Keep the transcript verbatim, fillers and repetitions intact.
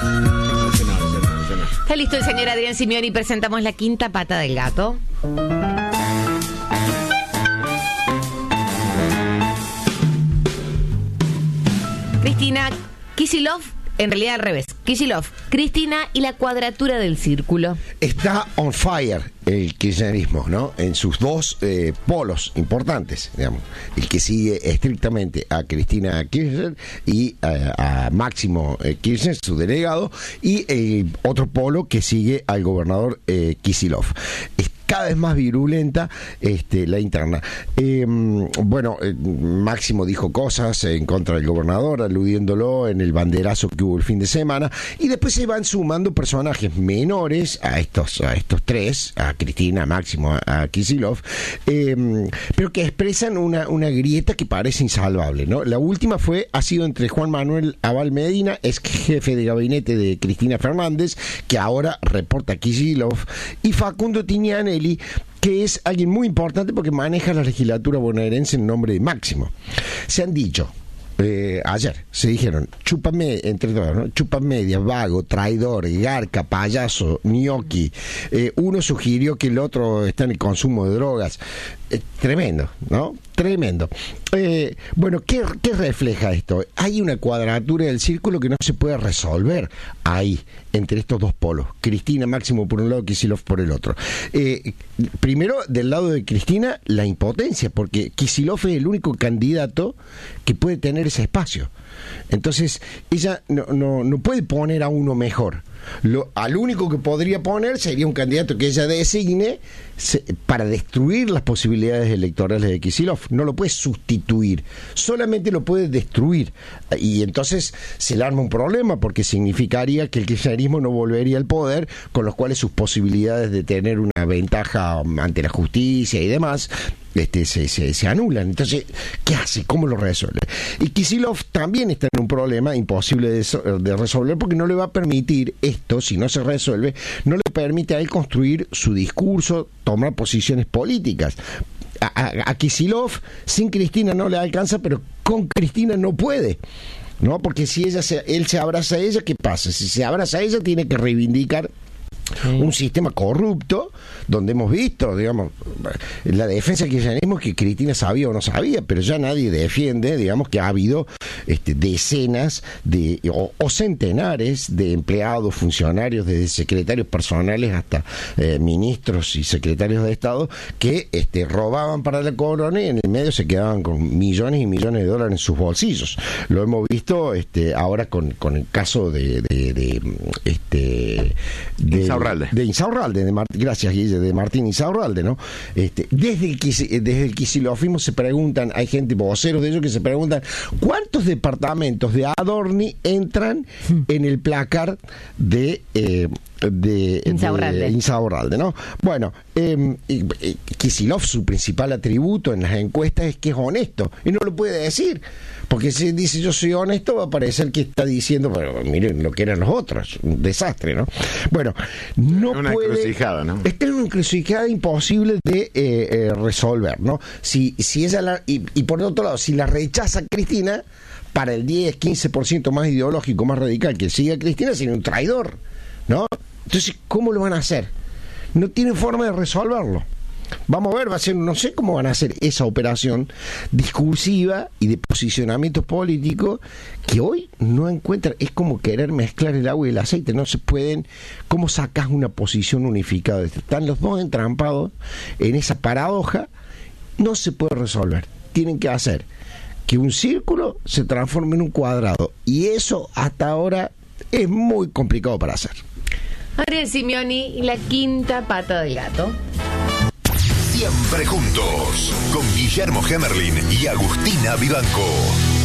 ese no, ese no, ese no. Está listo el señor Adrián Simioni. Presentamos la quinta pata del gato. Cristina Kicillof, en realidad al revés. Kicillof, Cristina y la cuadratura del círculo. Está on fire el kirchnerismo, ¿no? En sus dos eh, polos importantes, digamos. El que sigue estrictamente a Cristina Kirchner y eh, a Máximo eh, Kirchner, su delegado, y el otro polo que sigue al gobernador eh, Kicillof. Es cada vez más virulenta este, la interna. Eh, bueno, eh, Máximo dijo cosas en contra del gobernador, aludiéndolo en el banderazo que hubo el fin de semana, y después se van sumando personajes menores a estos, a estos tres, a Cristina, a Máximo, a, a Kicillof, eh, pero que expresan una, una grieta que parece insalvable, ¿no? La última fue, ha sido entre Juan Manuel Abal Medina, ex jefe de gabinete de Cristina Fernández, que ahora reporta a Kicillof, y Facundo Tignanelli, que es alguien muy importante porque maneja la legislatura bonaerense en nombre de Máximo. Se han dicho, eh, ayer, se dijeron, chúpame, entre todos, ¿no? Chupa media, vago, traidor, garca, payaso, gnocchi. Eh, uno sugirió que el otro está en el consumo de drogas. Eh, tremendo, ¿no? Tremendo. Eh, bueno, ¿qué, ¿qué refleja esto? Hay una cuadratura del círculo que no se puede resolver ahí, entre estos dos polos. Cristina, Máximo por un lado, Kicillof por el otro. Eh, primero, del lado de Cristina, la impotencia, porque Kicillof es el único candidato que puede tener ese espacio. Entonces, ella no, no, no puede poner a uno mejor. Lo, al único que podría poner sería un candidato que ella designe se, para destruir las posibilidades electorales de Kicillof. No lo puede sustituir, solamente lo puede destruir, y entonces se le arma un problema, porque significaría que el kirchnerismo no volvería al poder, con los cuales sus posibilidades de tener una ventaja ante la justicia y demás Este, se, se, se anulan. Entonces, ¿qué hace? ¿Cómo lo resuelve? Y Kicillof también está en un problema imposible de, de resolver, porque no le va a permitir esto, si no se resuelve, no le permite a él construir su discurso, tomar posiciones políticas. A, a, a Kicillof sin Cristina no le alcanza, pero con Cristina no puede, ¿no? Porque si ella se, él se abraza a ella, ¿qué pasa? Si se abraza a ella, tiene que reivindicar un sistema corrupto, donde hemos visto, digamos, la defensa del kirchnerismo, que Cristina sabía o no sabía, pero ya nadie defiende, digamos, que ha habido este, decenas de o, o centenares de empleados, funcionarios, desde secretarios personales hasta eh, ministros y secretarios de Estado, que este, robaban para la corona y en el medio se quedaban con millones y millones de dólares en sus bolsillos. Lo hemos visto este, ahora con, con el caso de, de, de este de Insaurralde. De Insaurralde, de Mart- gracias Guille, de Martín Insaurralde, ¿no? Este, desde el desde el Kicillofismo se preguntan, hay gente, voceros de ellos, que se preguntan ¿cuántos departamentos de Adorni entran en el placar de eh, de Insaurralde. de Insaurralde, ¿no? Bueno, eh, eh, Kicillof, su principal atributo en las encuestas es que es honesto, y no lo puede decir, porque si dice yo soy honesto, va a parecer que está diciendo, pero miren lo que eran los otros, un desastre, ¿no? Bueno, no una puede, encrucijada, ¿no? está en una encrucijada imposible de eh, eh, resolver, ¿no? Si, si ella la, y, y por otro lado, si la rechaza Cristina, para el diez, quince por ciento más ideológico, más radical que siga Cristina, sería un traidor, ¿no? Entonces, ¿cómo lo van a hacer? No tienen forma de resolverlo. Vamos a ver, va a ser, no sé cómo van a hacer esa operación discursiva y de posicionamiento político que hoy no encuentran. Es como querer mezclar el agua y el aceite. No se pueden. ¿Cómo sacas una posición unificada? Están los dos entrampados en esa paradoja. No se puede resolver. Tienen que hacer que un círculo se transforme en un cuadrado. Y eso hasta ahora es muy complicado para hacer. Adrián Simioni y la quinta pata del gato. Siempre juntos, con Guillermo Gemerlin y Agustina Vivanco.